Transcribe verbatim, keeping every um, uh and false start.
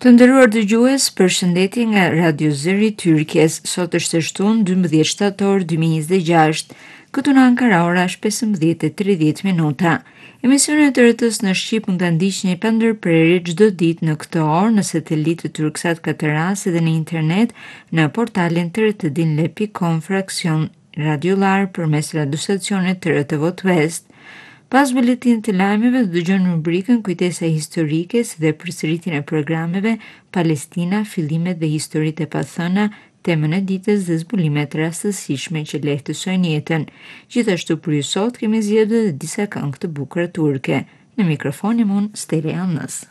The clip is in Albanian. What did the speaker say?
Të nderuar dëgjues, përshëndetje nga Radio Zëri Tyrkjes. Sot është e shtunë dymbëdhjetë shtator dy mijë e njëzet e gjashtë. Këtu në Ankara ora është pesëmbëdhjetë e tridhjetë minuta. Emisionet e R T S në Shqip mund ta ndiqni pa ndërprerje çdo ditë në këtë orë në satelit të Turksat katër A dhe në internet në portalin t r t din l e punkt com fraksion radiolar përmes radiostacionit të R T V West. Pas buletin të lajmeve do dëgjoni rubrikën Kujtesa historike dhe përsëritjen e programeve Palestina, fillimet dhe historitë e pathëna, temën e ditës dhe zbulimet rastësishme që lehtësojnë jetën. Gjithashtu për ju sot kemi zgjedhur edhe disa këngë të bukura turke. Në mikrofon jam unë Stella Janës.